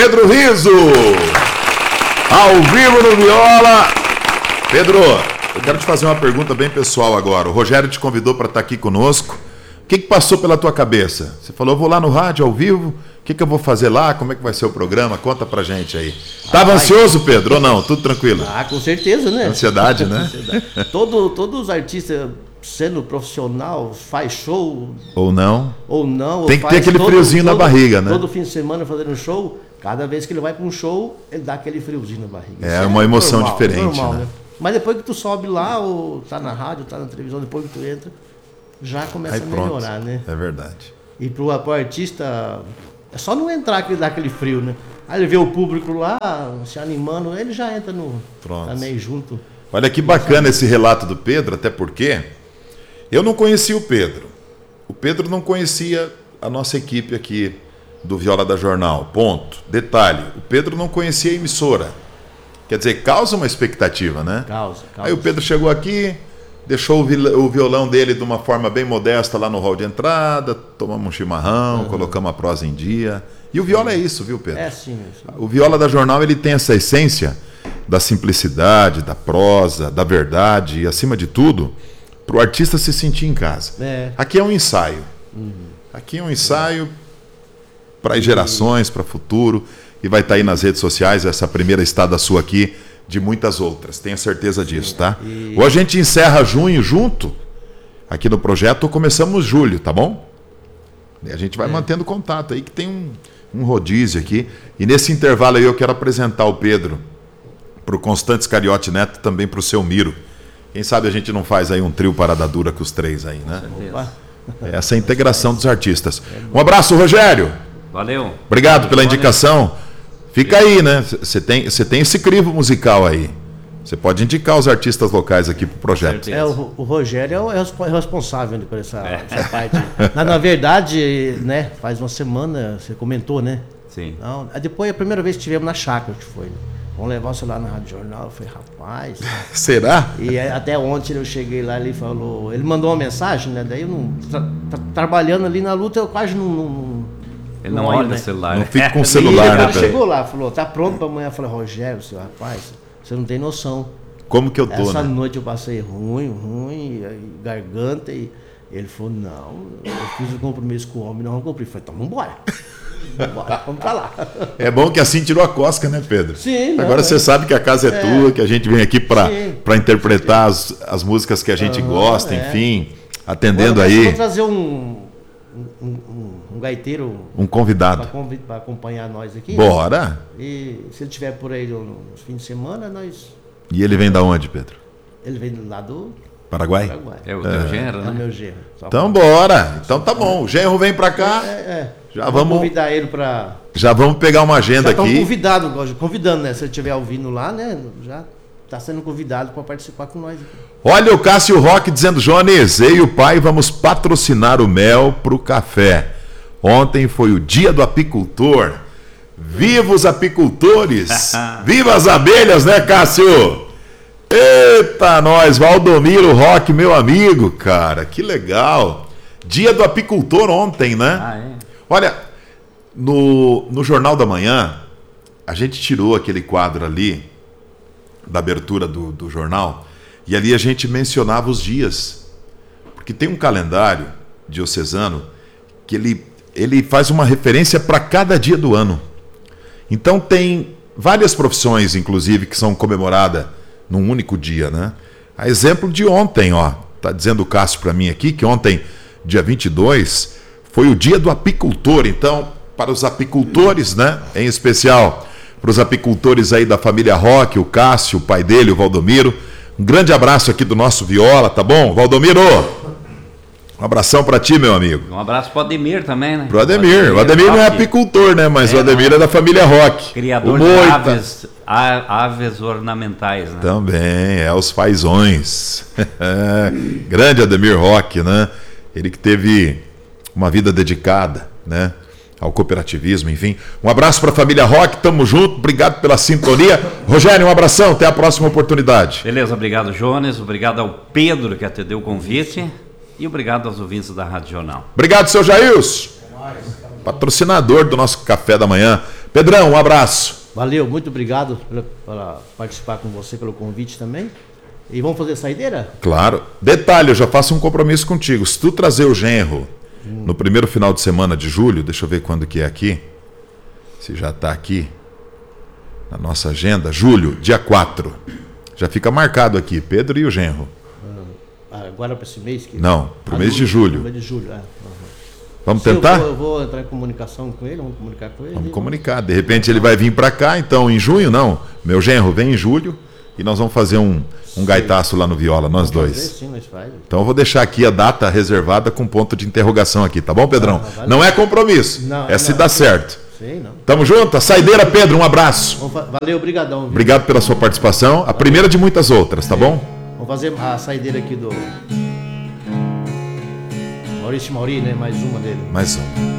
Pedro Rizzo, ao vivo no Viola. Pedro, eu quero te fazer uma pergunta bem pessoal agora. O Rogério te convidou para estar aqui conosco. O que passou pela tua cabeça? Você falou, eu vou lá no rádio ao vivo, o que eu vou fazer lá? Como é que vai ser o programa? Conta pra gente aí. Tava ansioso, Pedro, ou não? Tudo tranquilo? Com certeza, né? Ansiedade, né? Todos os artistas, sendo profissional, faz show. Ou não? Ou não. Tem que ter aquele friozinho na barriga, né? Todo fim de semana fazendo show, cada vez que ele vai para um show, ele dá aquele friozinho na barriga. É uma emoção normal, diferente, normal, né? Mas depois que tu sobe lá, ou tá na rádio, tá na televisão, depois que tu entra, já começa a melhorar, né? É verdade. E pro artista, é só não entrar que dá aquele frio, né? Aí ele vê o público lá, se animando, ele já entra também junto. Olha que bacana esse relato do Pedro, até porque eu não conhecia o Pedro. O Pedro não conhecia a nossa equipe aqui do Viola da Jornal. Ponto. Detalhe, o Pedro não conhecia a emissora. Quer dizer, causa uma expectativa, né? Causa. Aí o Pedro chegou aqui, deixou o violão dele de uma forma bem modesta lá no hall de entrada, tomamos um chimarrão, colocamos a prosa em dia. E o Viola é isso, viu, Pedro? É sim. O Viola da Jornal, ele tem essa essência da simplicidade, da prosa, da verdade e, acima de tudo, para o artista se sentir em casa. Aqui é um ensaio. Aqui é um ensaio para as gerações, para o futuro. E vai estar aí nas redes sociais, essa primeira estada sua aqui, de muitas outras. Tenha certeza disso, tá? Hoje a gente encerra junho junto, aqui no projeto, ou começamos julho, tá bom? E a gente vai mantendo contato aí, que tem um rodízio aqui. E nesse intervalo aí eu quero apresentar o Pedro para o Constantes Cariotti Neto, também para o seu Miro. Quem sabe a gente não faz aí um trio parada dura com os três aí, né? Essa é a integração dos artistas. Um abraço, Rogério. Valeu. Obrigado pela indicação. Fica aí, né? Você tem esse crivo musical aí. Você pode indicar os artistas locais aqui pro projeto. O Rogério é o responsável por essa parte. Na verdade, né? Faz uma semana, você comentou, né? Sim. Não, depois, a primeira vez que estivemos na chácara, que foi, né? Vamos levar o celular na Rádio Jornal. Eu falei, rapaz. Será? E até ontem eu cheguei lá, ele falou. Ele mandou uma mensagem, né? Daí eu não. Trabalhando ali na luta, eu quase não. Ele não olha no celular. Não fica com o celular, né? Ele chegou lá, falou, tá pronto pra amanhã? Eu falei, Rogério, seu rapaz, você não tem noção. Como que eu tô, Essa né? noite eu passei ruim, garganta, e ele falou, não, eu fiz um compromisso com o homem, não cumpri. Eu falei, então vambora. Vamos pra lá. É bom que assim tirou a cosca, né, Pedro? Sim. Agora você sabe que a casa é tua, que a gente vem aqui para interpretar as músicas que a gente gosta, enfim, atendendo aí. Eu vou trazer um gaiteiro, um convidado para acompanhar nós aqui. Bora! Né? E se ele estiver por aí nos fins de semana, nós. E ele vem da onde, Pedro? Ele vem lá do Paraguai? É o teu genro, né? É o meu genro. Então bora! Então tá bom. O genro vem para cá. Já vamos convidar ele para. Já vamos pegar uma agenda aqui. Convidando, né? Se ele estiver ouvindo lá, né? Já está sendo convidado para participar com nós. Olha o Cássio Roque dizendo, Jones, eu e o pai vamos patrocinar o mel pro café. Ontem foi o dia do apicultor. Viva os apicultores! Viva as abelhas, né, Cássio? Eita, nós, Valdomiro Roque, meu amigo, cara, que legal. Dia do apicultor ontem, né? Olha, no Jornal da Manhã, a gente tirou aquele quadro ali, da abertura do jornal, e ali a gente mencionava os dias. Porque tem um calendário diocesano que ele faz uma referência para cada dia do ano. Então tem várias profissões, inclusive, que são comemoradas num único dia, né? A exemplo de ontem, ó, tá dizendo o Cássio para mim aqui, que ontem, dia 22, foi o dia do apicultor. Então, para os apicultores, né, em especial para os apicultores aí da família Roque, o Cássio, o pai dele, o Valdomiro, um grande abraço aqui do nosso Viola, tá bom? Valdomiro, um abração para ti, meu amigo. Um abraço pro Ademir também, né? Pro Ademir. O Ademir não é apicultor, né? Mas o Ademir é da família Roque. Criador de aves ornamentais, né? Também, os paizões. Grande Ademir Roque, né? Ele que teve uma vida dedicada, né, ao cooperativismo, enfim. Um abraço para a família Roque, tamo junto, obrigado pela sintonia. Rogério, um abração, até a próxima oportunidade. Beleza, obrigado, Jones, obrigado ao Pedro que atendeu o convite. E obrigado aos ouvintes da Rádio Jornal. Obrigado, seu Jailson. Patrocinador do nosso café da manhã. Pedrão, um abraço. Valeu, muito obrigado por participar com você, pelo convite também. E vamos fazer saideira? Claro. Detalhe, eu já faço um compromisso contigo. Se tu trazer o genro no primeiro final de semana de julho, deixa eu ver quando que é aqui, se já está aqui na nossa agenda, julho, dia 4. Já fica marcado aqui, Pedro e o genro. Agora para esse mês? Não, para o mês de julho. Mês de julho, Vamos tentar? Eu vou entrar em comunicação com ele, vamos comunicar com ele. Vamos comunicar. De repente ele vai vir para cá, então em junho não. Meu genro vem em julho e nós vamos fazer um gaitaço lá no Viola, nós dois. Sim, nós faz. Então eu vou deixar aqui a data reservada com ponto de interrogação aqui, tá bom, Pedrão? Não é compromisso, se dá certo. Sim, não. Tamo junto? Saideira, Pedro, um abraço. Valeu, obrigadão. Viu? Obrigado pela sua participação. A primeira de muitas outras, tá bom? Vamos fazer a saideira aqui do Maurício Mauri, né? Mais uma dele. Mais uma.